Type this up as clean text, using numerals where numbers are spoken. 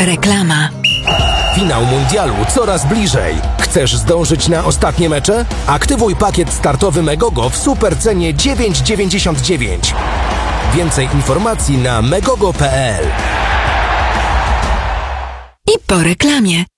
Reklama. Finał mundialu coraz bliżej. Chcesz zdążyć na ostatnie mecze? Aktywuj pakiet startowy Megogo w supercenie 9,99. Więcej informacji na megogo.pl. I po reklamie.